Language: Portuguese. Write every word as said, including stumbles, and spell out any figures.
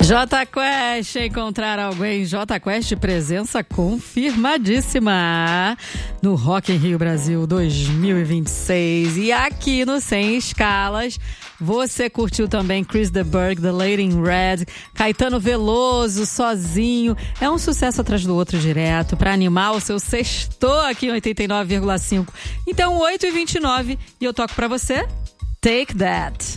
Jota Quest, encontrar alguém. Jota Quest, presença confirmadíssima no Rock in Rio Brasil dois mil e vinte e seis. E aqui no Sem Escalas, você curtiu também Chris de Burgh, The Lady in Red, Caetano Veloso, Sozinho. É um sucesso atrás do outro direto para animar o seu sextou aqui em oitenta e nove vírgula cinco. Então, oito e vinte e nove, e eu toco para você Take That.